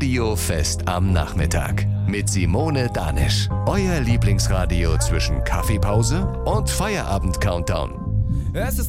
Radiofest am Nachmittag mit Simone Danisch. Euer Lieblingsradio zwischen Kaffeepause und Feierabend-Countdown. Es ist